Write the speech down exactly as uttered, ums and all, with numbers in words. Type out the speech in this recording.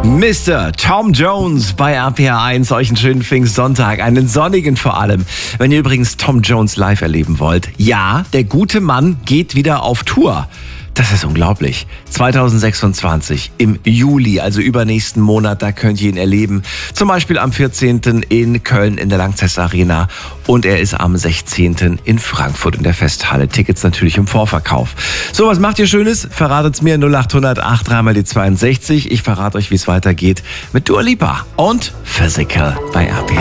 Mister Tom Jones bei R P R eins. Euch einen schönen Pfingstsonntag, einen sonnigen vor allem. Wenn ihr übrigens Tom Jones live erleben wollt, ja, der gute Mann geht wieder auf Tour. Das ist unglaublich. zwanzig sechsundzwanzig im Juli, also übernächsten Monat, da könnt ihr ihn erleben. Zum Beispiel am vierzehnten in Köln in der Lanxess Arena und er ist am sechzehnten in Frankfurt in der Festhalle. Tickets natürlich im Vorverkauf. So, was macht ihr Schönes? Verratet's mir null acht hundert acht drei mal die zweiundsechzig. Ich verrate euch, wie es weitergeht mit Dua Lipa und Physical bei R P R.